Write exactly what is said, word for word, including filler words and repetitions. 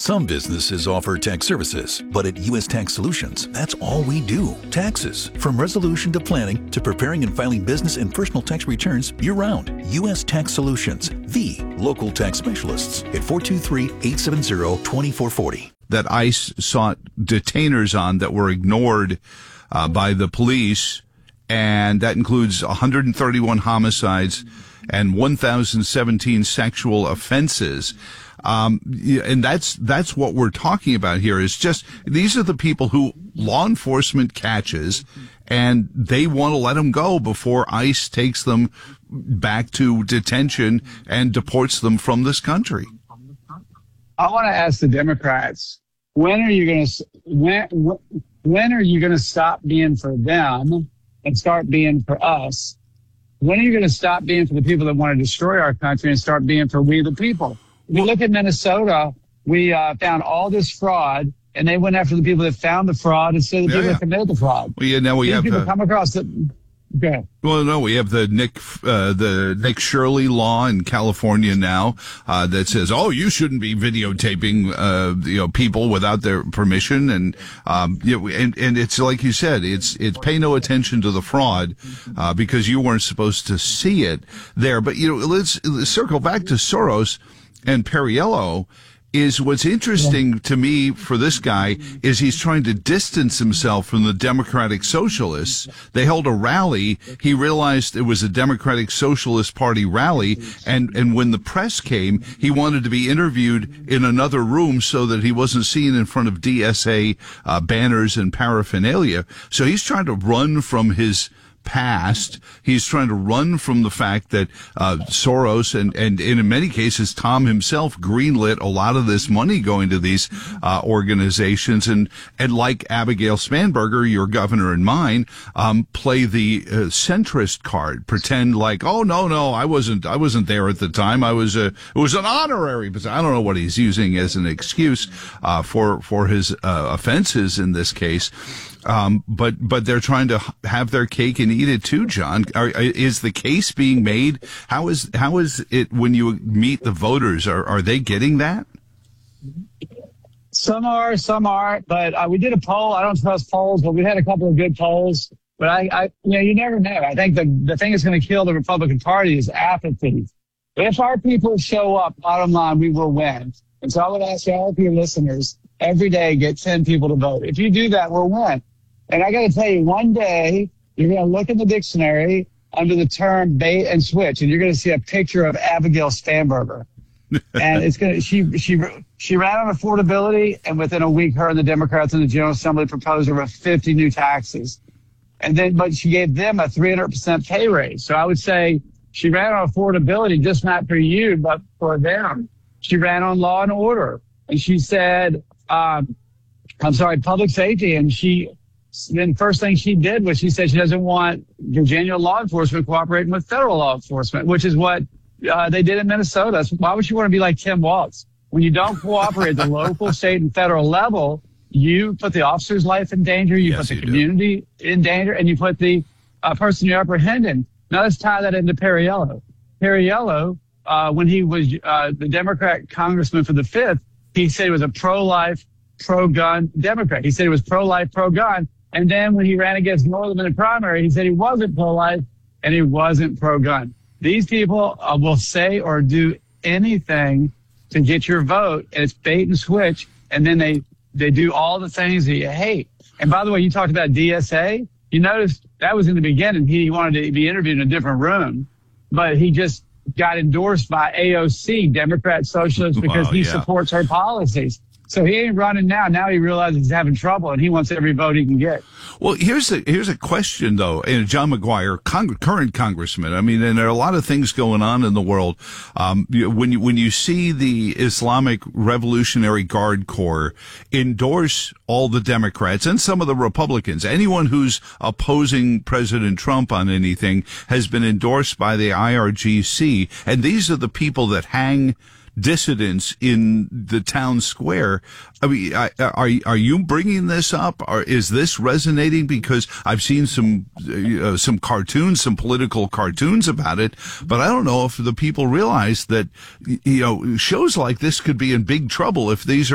Some businesses offer tax services, but at U S Tax Solutions, that's all we do. Taxes. From resolution to planning to preparing and filing business and personal tax returns year-round. U S Tax Solutions, the local tax specialists at four two three, eight seven zero, two four four zero. That ICE sought detainers on that were ignored uh, by the police, and that includes one hundred thirty-one homicides and one thousand seventeen sexual offenses. Um, and that's, that's what we're talking about here is just, these are the people who law enforcement catches and they want to let them go before ICE takes them back to detention and deports them from this country. I want to ask the Democrats, when are you going to, when, when are you going to stop being for them and start being for us? When are you going to stop being for the people that want to destroy our country and start being for we the people? We look at Minnesota, we uh, found all this fraud, and they went after the people that found the fraud instead of the yeah, people yeah. that committed the fraud. Well, yeah, now we These have people the, come across the. Okay. Well, no, we have the Nick, uh, the Nick Shirley law in California now, uh, that says, oh, you shouldn't be videotaping, uh, you know, people without their permission. And, um, you know, and, and it's like you said, it's, it's pay no attention to the fraud, uh, because you weren't supposed to see it there. But, you know, let's, let's circle back to Soros and Perriello. Is what's interesting to me for this guy is he's trying to distance himself from the Democratic Socialists. They held a rally. He realized it was a Democratic Socialist Party rally. And, and when the press came, he wanted to be interviewed in another room so that he wasn't seen in front of D S A uh, banners and paraphernalia. So he's trying to run from his past. He's trying to run from the fact that uh Soros and, and, and in many cases Tom himself greenlit a lot of this money going to these uh organizations, and and like Abigail Spanberger, your governor and mine, um play the uh, centrist card, pretend like, oh no no I wasn't I wasn't there at the time, I was a it was an honorary position. I don't know what he's using as an excuse uh for for his uh, offenses in this case. Um, but, but they're trying to have their cake and eat it too, John. Are, is the case being made? How is, how is it when you meet the voters? Are, are they getting that? Some are, some aren't, but uh, we did a poll. I don't trust polls, but we had a couple of good polls. But I, I you know, you never know. I think the, the thing that's going to kill the Republican Party is apathy. If our people show up, bottom line, we will win. And so I would ask all of your listeners, every day get ten people to vote. If you do that, we'll win. And I got to tell you, one day you're going to look in the dictionary under the term bait and switch, and you're going to see a picture of Abigail Spanberger. And it's going to, she, she, she ran on affordability, and within a week, her and the Democrats in the General Assembly proposed over fifty new taxes. And then, but she gave them a three hundred percent pay raise. So I would say she ran on affordability, just not for you, but for them. She ran on law and order, and she said, um, I'm sorry, public safety. And she, then first thing she did was she said she doesn't want Virginia law enforcement cooperating with federal law enforcement, which is what uh, they did in Minnesota. So why would you want to be like Tim Walz? When you don't cooperate at the local, state, and federal level, you put the officer's life in danger, you yes, put the you community do. in danger, and you put the uh, person you're apprehending. Now let's tie that into Perriello. Perriello, uh, when he was uh, the Democrat congressman for the fifth, he said he was a pro-life, pro-gun Democrat. He said he was pro-life, pro-gun. And then when he ran against Northam in the primary, he said he wasn't pro-life and he wasn't pro-gun. These people uh, will say or do anything to get your vote, and it's bait and switch, and then they, they do all the things that you hate. And by the way, you talked about D S A. You noticed that was in the beginning. He wanted to be interviewed in a different room, but he just got endorsed by A O C, Democrat Socialists, because wow, he yeah. supports her policies. So he ain't running now. Now he realizes he's having trouble, and he wants every vote he can get. Well, here's a here's a question though. And John McGuire, Cong- current congressman. I mean, and there are a lot of things going on in the world. Um, you, when you when you see the Islamic Revolutionary Guard Corps endorse all the Democrats and some of the Republicans, anyone who's opposing President Trump on anything has been endorsed by the I R G C, and these are the people that hang dissidents in the town square. I mean, I, are are you bringing this up? Or is this resonating? Because I've seen some uh, some cartoons, some political cartoons about it, but I don't know if the people realize that, you know, shows like this could be in big trouble if these are